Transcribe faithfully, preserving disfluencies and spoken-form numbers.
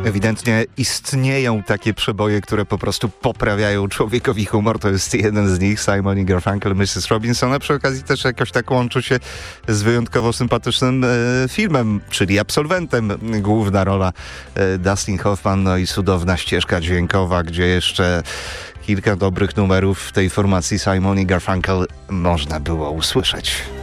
Ewidentnie istnieją takie przeboje, które po prostu poprawiają człowiekowi humor. To jest jeden z nich, Simon i Garfunkel, missus Robinson, a przy okazji też jakoś tak łączy się z wyjątkowo sympatycznym e, filmem, czyli Absolwentem. Główna rola e, Dustin Hoffman, no i cudowna ścieżka dźwiękowa, gdzie jeszcze kilka dobrych numerów w tej formacji Simon i Garfunkel można było usłyszeć.